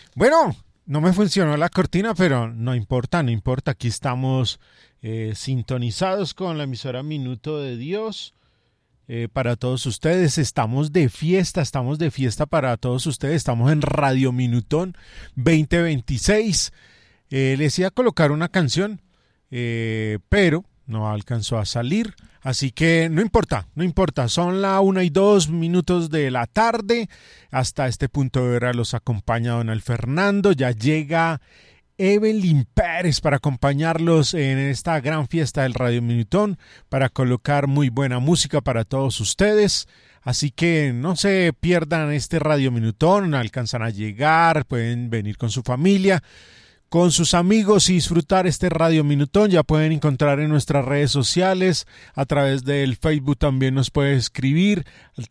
Bueno, no me funcionó la cortina, pero no importa, no importa. Aquí estamos sintonizados con la emisora Minuto de Dios. Para todos ustedes, estamos de fiesta para todos ustedes, estamos en Radio Minutón 2026. Les iba a colocar una canción, pero no alcanzó a salir, así que no importa, no importa, son la 1:02 de la tarde, hasta este punto de hora los acompaña don El Fernando, ya llega Evelyn Pérez para acompañarlos en esta gran fiesta del Radio Minutón, para colocar muy buena música para todos ustedes. Así que no se pierdan este Radio Minutón, alcanzan a llegar, pueden venir con su familia, con sus amigos y disfrutar este Radio Minutón. Ya pueden encontrar en nuestras redes sociales, a través del Facebook también nos puede escribir al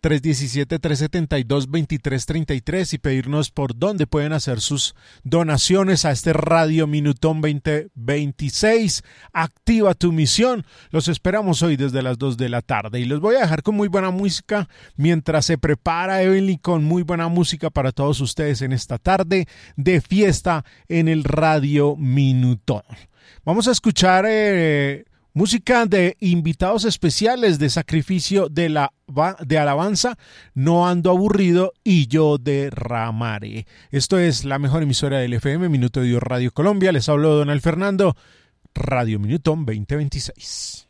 317-372-2333 y pedirnos por dónde pueden hacer sus donaciones a este Radio Minutón 2026. Activa tu misión. Los esperamos hoy desde las 2 de la tarde y los voy a dejar con muy buena música mientras se prepara Evelyn con muy buena música para todos ustedes en esta tarde de fiesta en el Radio Minutón. Vamos a escuchar música de invitados especiales de Sacrificio de Alabanza, No Ando Aburrido y Yo Derramaré. Esto es la mejor emisora del FM, Minuto de Dios Radio Colombia. Les hablo don El Fernando, Radio Minutón 2026.